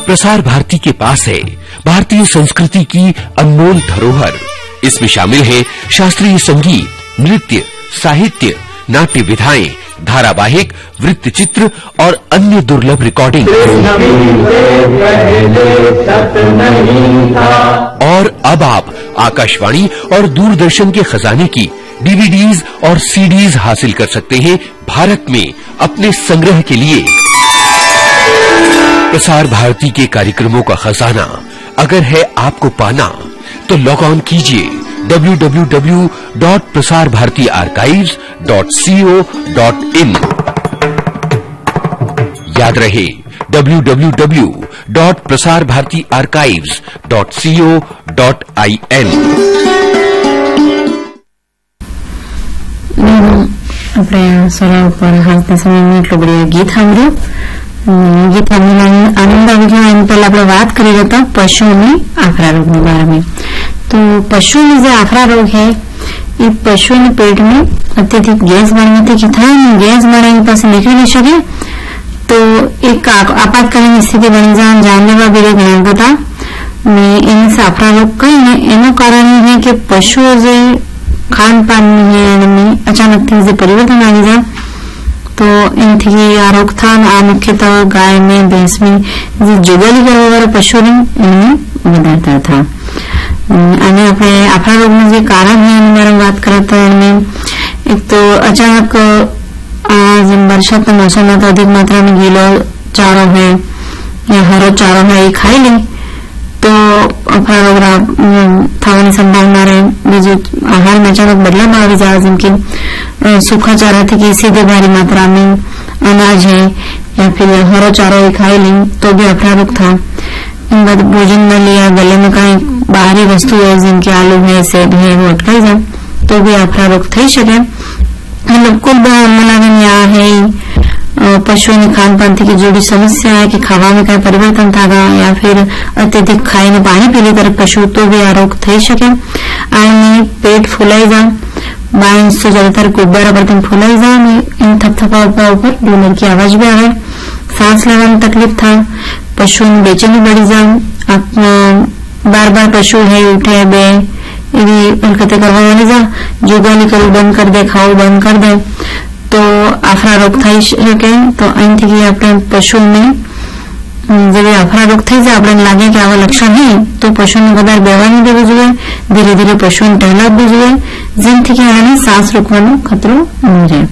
प्रसार भारती के पास है भारतीय संस्कृति की अनमोल धरोहर। इसमें शामिल है शास्त्रीय संगीत, नृत्य, साहित्य, नाट्य विधाएं, धारावाहिक, वृत्तचित्र और अन्य दुर्लभ रिकॉर्डिंग। और अब आप आकाशवाणी और दूरदर्शन के खजाने की डीवीडीज और सीडीज हासिल कर सकते हैं भारत में अपने संग्रह के लिए। प्रसार भारती के कार्यक्रमों का खजाना अगर है आपको पाना तो लॉग ऑन कीजिए www.prasarbhartiarchives.co.in। याद रहे www.prasarbhartiarchives.co.in। આપણે સોરા ઉપર હાલતા સમયમાં એટલું બઢિયા ગીત સાંભળ્યું. ગીત સાંભળીને આનંદ આવી ગયો. એની પહેલા આપણે વાત કરી હતા પશુઓની આફરા રોગની બારે. तो पशु में जो आफरा रोग है ये पशु ने पेट में अत्यधिक गैस बनने की था गैस बढ़ने पास निकल नहीं सके तो एक आपातकालीन स्थिति बनी जाए जानलेवा भी घना बता एने आफरा रोग कई ने एनु कारण है कि पशुओं जो खान पान में अचानक थी परिवर्तन आ जाए तो इनथी आ रोग था आ मुख्यतः गाय में भैंस में जुगाली करने वाला पशु ने વધારતા था। અને આપણે આફરા રોગનું જે કારણ છે એની બારે વાત કરતા એમાં એક તો અચાનક જેમ વરસાદના મોસમમાં તો અધિક માત્રામાં ગીલો ચારો હોય या हरो चारो है ये खाई ले तो आफरा रोग થવાની સંભાવના રહે। બીજું આહારમાં અચાનક બદલાવ આવી જાય જેમ કે सूखा चारा थी कि सीधे भारी मात्रा में अनाज है या फिर हरो चारो ही खाई ली तो भी आफरा रोग था। भोजन न लिया गले में कहीं बाहरी वस्तु है जिनके आलू है सेब है वो अटकाई जाए तो भी आफरा रोग थई सके। मतलब कुल मिलावन या है पशुओं ने खान पान की जोड़ी समस्या है कि खावा में कहीं परिवर्तन था या फिर अत्यधिक खाई में पानी पी ली तरफ पशु तो भी आ रोग थई सके। आने पेट फूलाई जा बाइंस तो ज्यादातर गुब्बारा बर्तन फूलाई जा इन थपथपा ऊपर डूलर की आवाज भी आवे। सांस लेने में तकलीफ था पशु में बेचैनी बढ़ी जा बार बार पशु है उठे बे हरकतें करवानी जा जुगाली करू बंद कर दे खाऊ बंद कर दे तो आफरा रोग थई सके। तो अहींथी આપણે પશુ में जब आफरा रोग थई जाए આપણે लागे कि आवा लक्षण है तो पशु ने વધારે બેવા नहीं देवू જોઈએ। धीरे धीरे पशु ने टहलावવું જોઈએ જેમથી કે આને શ્વાસ રોકવાનો ખતરો ન રહે।